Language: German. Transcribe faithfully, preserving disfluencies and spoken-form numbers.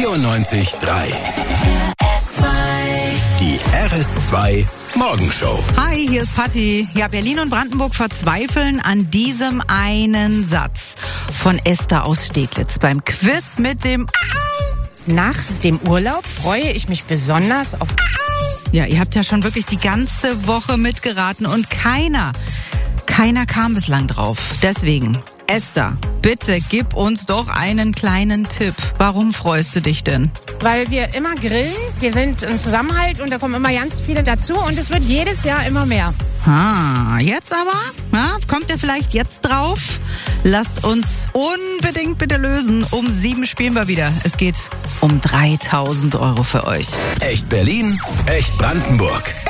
vierundneunzig Komma drei. Die R S zwei Morgenshow. Hi, hier ist Patti. Ja, Berlin und Brandenburg verzweifeln an diesem einen Satz von Esther aus Steglitz beim Quiz mit dem Nach dem Urlaub freue ich mich besonders auf... Ja, ihr habt ja schon wirklich die ganze Woche mitgeraten und keiner, keiner kam bislang drauf. Deswegen, Esther, bitte gib uns doch einen kleinen Tipp. Warum freust du dich denn? Weil wir immer grillen, wir sind ein Zusammenhalt und da kommen immer ganz viele dazu und es wird jedes Jahr immer mehr. Ah, jetzt aber? Na, kommt ihr vielleicht jetzt drauf? Lasst uns unbedingt bitte lösen. Um sieben spielen wir wieder. Es geht um dreitausend Euro für euch. Echt Berlin, echt Brandenburg.